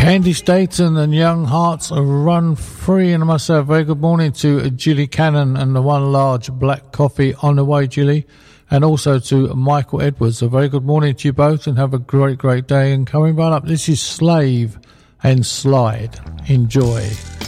Candice Dayton and Young Hearts Run Free. And I must say a very good morning to Gilly Cannon and the One Large Black Coffee on the way, Gilly. And also to Michael Edwards. A very good morning to you both and have a great, great day. And coming right up, this is Slave and Slide. Enjoy.